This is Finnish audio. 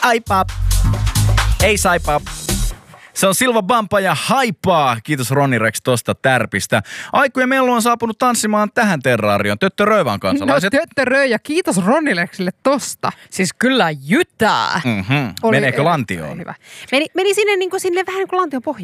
Aipap. Ei saipap. Se on Silva Bampa ja Haipaa. Kiitos Ronny Rex tosta tärpistä. Aiku ja Mellu on saapunut tanssimaan tähän terraarioon. Töttöröivän kansalaiset. No töttörö ja kiitos Ronny Rexille tosta. Siis kyllä jytää. Meneekö lantioon? Hyvä. Meni sinne, niin kuin, sinne vähän niin kuin lantion pohjaan.